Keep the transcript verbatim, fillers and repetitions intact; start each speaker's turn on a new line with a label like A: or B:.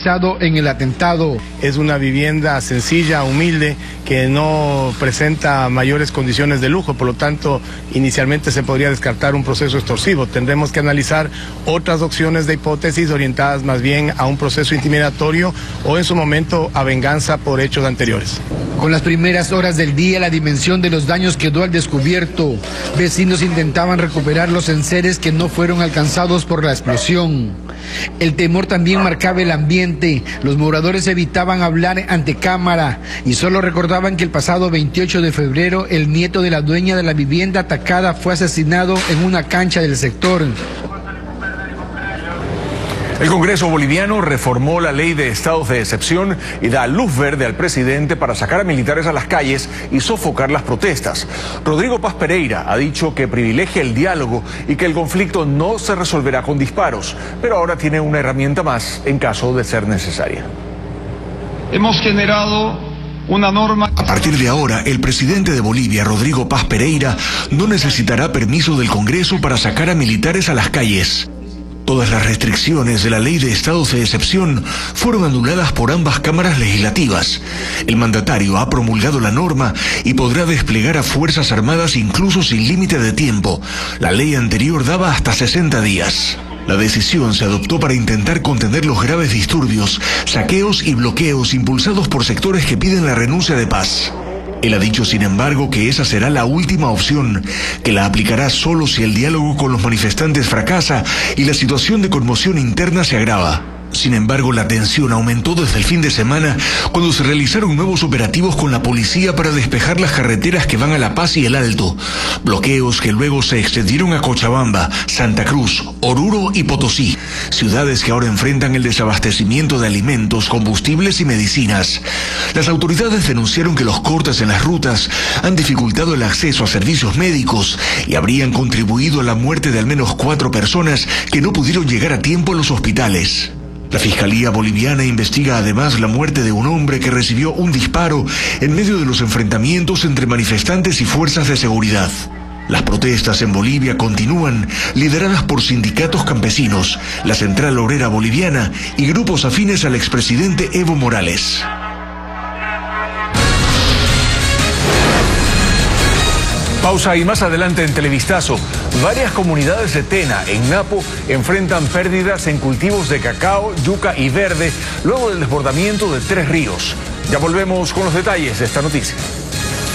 A: utilizado en el atentado.
B: Es una vivienda sencilla, humilde, que no presenta mayores condiciones de lujo, por lo tanto, inicialmente se podría descartar un proceso extorsivo. Tendremos que analizar otras opciones de hipótesis orientadas más bien a un proceso intimidatorio o en su momento a venganza por hechos anteriores.
A: Con las primeras horas del día, la dimensión de los daños quedó al descubierto. Vecinos intentaban recuperar los enseres que no fueron alcanzados por la explosión. El temor también marcaba el ambiente. Los moradores evitaban hablar ante cámara y solo recordaban que el pasado veintiocho de febrero el nieto de la dueña de la vivienda atacada fue asesinado en una cancha del sector.
C: El Congreso boliviano reformó la ley de estados de excepción y da luz verde al presidente para sacar a militares a las calles y sofocar las protestas. Rodrigo Paz Pereira ha dicho que privilegia el diálogo y que el conflicto no se resolverá con disparos, pero ahora tiene una herramienta más en caso de ser necesaria.
D: Hemos generado una norma.
E: A partir de ahora, el presidente de Bolivia, Rodrigo Paz Pereira, no necesitará permiso del Congreso para sacar a militares a las calles. Todas las restricciones de la ley de estados de excepción fueron anuladas por ambas cámaras legislativas. El mandatario ha promulgado la norma y podrá desplegar a Fuerzas Armadas incluso sin límite de tiempo. La ley anterior daba hasta sesenta días. La decisión se adoptó para intentar contener los graves disturbios, saqueos y bloqueos impulsados por sectores que piden la renuncia de Paz. Él ha dicho, sin embargo, que esa será la última opción, que la aplicará solo si el diálogo con los manifestantes fracasa y la situación de conmoción interna se agrava. Sin embargo, la tensión aumentó desde el fin de semana cuando se realizaron nuevos operativos con la policía para despejar las carreteras que van a La Paz y El Alto. Bloqueos que luego se extendieron a Cochabamba, Santa Cruz, Oruro y Potosí, ciudades que ahora enfrentan el desabastecimiento de alimentos, combustibles y medicinas. Las autoridades denunciaron que los cortes en las rutas han dificultado el acceso a servicios médicos y habrían contribuido a la muerte de al menos cuatro personas que no pudieron llegar a tiempo a los hospitales. La Fiscalía Boliviana investiga además la muerte de un hombre que recibió un disparo en medio de los enfrentamientos entre manifestantes y fuerzas de seguridad. Las protestas en Bolivia continúan, lideradas por sindicatos campesinos, la Central Obrera Boliviana y grupos afines al expresidente Evo Morales.
C: Pausa y más adelante en Televistazo. Varias comunidades de Tena, en Napo, enfrentan pérdidas en cultivos de cacao, yuca y verde luego del desbordamiento de tres ríos. Ya volvemos con los detalles de esta noticia.